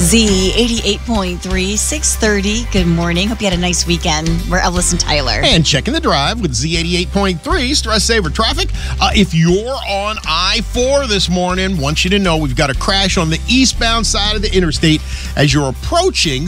Z 88.3, 630. Good morning. Hope you had a nice weekend. We're Ellis and Tyler. And checking the drive with Z88.3, Stress Saver Traffic. If you're on I-4 this morning, want you to know we've got a crash on the eastbound side of the interstate as you're approaching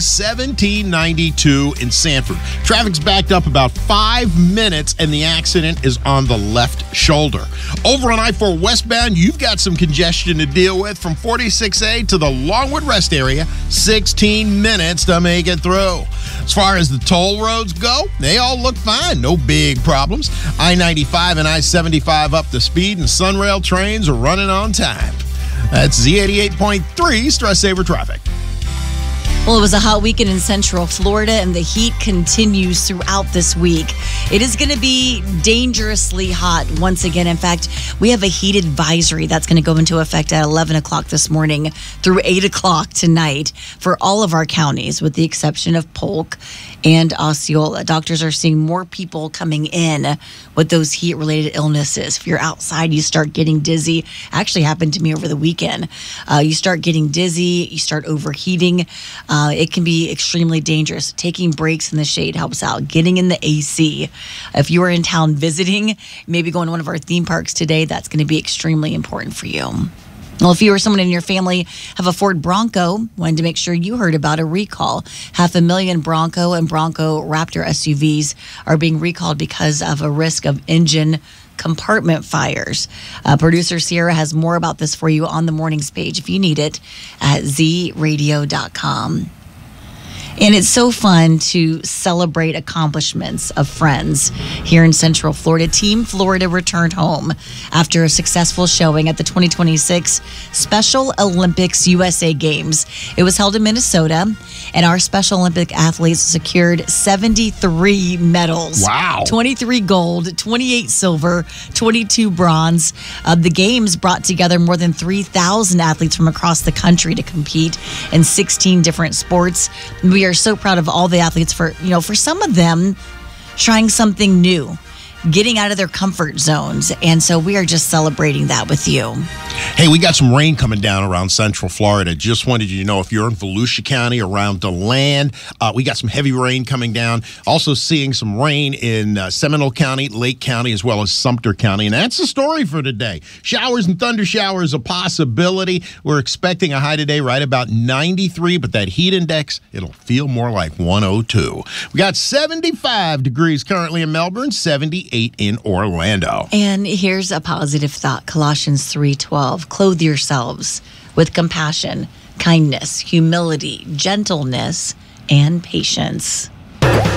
1792 in Sanford. Traffic's backed up about 5 minutes, and the accident is on the left shoulder. Over on I-4 westbound, you've got some congestion to deal with from 46A to the Longwood Rest area. 16 minutes to make it through. As far as the toll roads go, they all look fine. No big problems. I-95 and I-75 up to speed, and Sunrail trains are running on time. That's Z88.3 Stress Saver Traffic. Well, it was a hot weekend in Central Florida, and the heat continues throughout this week. It is going to be dangerously hot once again. In fact, we have a heat advisory that's going to go into effect at 11 o'clock this morning through 8 o'clock tonight for all of our counties, with the exception of Polk and Osceola. Doctors are seeing more people coming in with those heat-related illnesses. If you're outside, you start getting dizzy. Actually happened to me over the weekend. You start getting dizzy, you start overheating. It can be extremely dangerous. Taking breaks in the shade helps out. Getting in the AC. If you are in town visiting, maybe going to one of our theme parks today, that's going to be extremely important for you. Well, if you or someone in your family have a Ford Bronco, wanted to make sure you heard about a recall. 500,000 Bronco and Bronco Raptor SUVs are being recalled because of a risk of engine compartment fires. Producer Sierra has more about this for you on the mornings page if you need it at zradio.com. And it's so fun to celebrate accomplishments of friends here in Central Florida. Team Florida returned home after a successful showing at the 2026 Special Olympics USA Games. It was held in Minnesota, and our Special Olympic athletes secured 73 medals. Wow. 23 gold, 28 silver, 22 bronze. The games brought together more than 3,000 athletes from across the country to compete in 16 different sports. We are so proud of all the athletes for some of them trying something new, getting out of their comfort zones. And so we are just celebrating that with you. Hey, we got some rain coming down around Central Florida. Just wanted you to know if you're in Volusia County, around DeLand, we got some heavy rain coming down. Also seeing some rain in Seminole County, Lake County, as well as Sumter County. And that's the story for today. Showers and thunder showers a possibility. We're expecting a high today right about 93, but that heat index, it'll feel more like 102. We got 75 degrees currently in Melbourne, 78 in Orlando. And here's a positive thought. Colossians 3:12. Clothe yourselves with compassion, kindness, humility, gentleness, and patience.